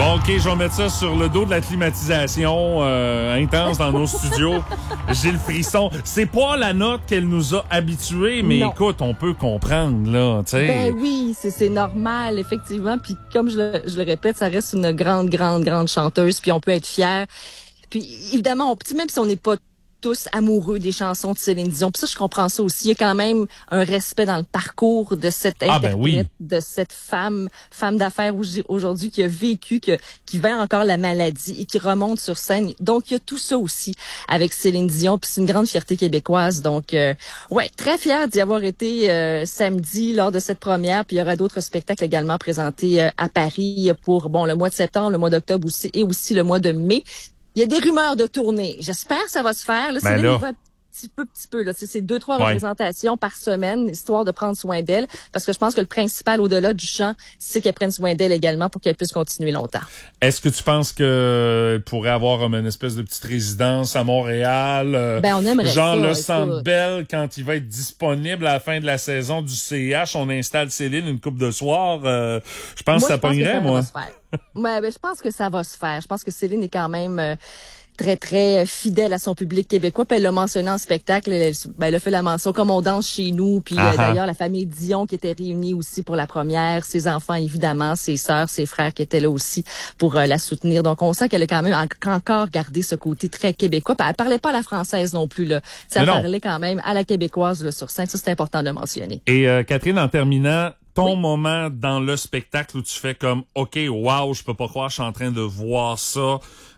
Bon, OK, je vais mettre ça sur le dos de la climatisation intense dans nos studios. J'ai le frisson. C'est pas la note qu'elle nous a habitués, mais non. Écoute, on peut comprendre, là, tu sais. Ben oui, c'est normal, effectivement. Puis comme je le répète, ça reste une grande chanteuse, puis on peut être fier. Puis évidemment, même si on n'est pas tous amoureux des chansons de Céline Dion. Puis ça, je comprends ça aussi. Il y a quand même un respect dans le parcours de cette interprète, de cette femme d'affaires aujourd'hui qui a vécu, qui vit encore la maladie et qui remonte sur scène. Donc, il y a tout ça aussi avec Céline Dion. Puis c'est une grande fierté québécoise. Donc, ouais, très fière d'y avoir été samedi lors de cette première. Puis il y aura d'autres spectacles également présentés à Paris pour, le mois de septembre, le mois d'octobre aussi et aussi le mois de mai. Il y a des rumeurs de tournée. J'espère que ça va se faire. Là, c'est un petit peu. Là, c'est 2-3 représentations par semaine, histoire de prendre soin d'elle. Parce que je pense que le principal, au-delà du chant, c'est qu'elle prenne soin d'elle également pour qu'elle puisse continuer longtemps. Est-ce que tu penses qu'elle pourrait avoir une espèce de petite résidence à Montréal? On aimerait genre ça, le Centre Bell, quand il va être disponible à la fin de la saison du CH, on installe Céline une couple de soirs. Je pense que ça pognerait, moi. Je pense que ça va se faire. Je pense que Céline est quand même très, très fidèle à son public québécois. Puis elle l'a mentionné en spectacle. Elle a fait la mention comme on danse chez nous. Puis d'ailleurs, la famille Dion qui était réunie aussi pour la première. Ses enfants, évidemment, ses sœurs, ses frères qui étaient là aussi pour la soutenir. Donc, on sent qu'elle a quand même encore gardé ce côté très québécois. Puis elle parlait pas à la française non plus, là. Elle parlait quand même à la québécoise, là, sur scène. Ça, c'est important de mentionner. Et Catherine, en terminant, ton moment dans le spectacle où tu fais comme OK, wow, je peux pas croire, je suis en train de voir ça.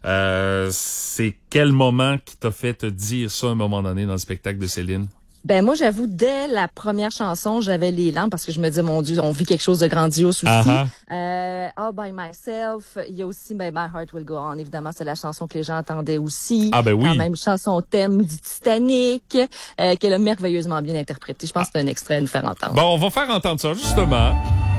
C'est quel moment qui t'a fait te dire ça à un moment donné dans le spectacle de Céline? Moi, j'avoue, dès la première chanson, j'avais les larmes parce que je me disais, mon Dieu, on vit quelque chose de grandiose aussi. All by Myself. Il y a aussi My Heart Will Go On. Évidemment, c'est la chanson que les gens entendaient aussi. Ah ben oui. Quand même, chanson thème du Titanic, qu'elle a merveilleusement bien interprétée. Je pense que c'est un extrait à nous faire entendre. Bon, on va faire entendre ça, justement.